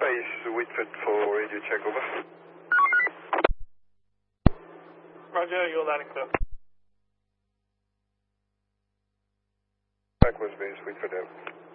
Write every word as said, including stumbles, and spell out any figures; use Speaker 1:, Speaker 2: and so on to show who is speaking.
Speaker 1: Base, Whitford for radio check, over.
Speaker 2: Roger, you're loud and clear.
Speaker 1: Backwest Base, Whitford out.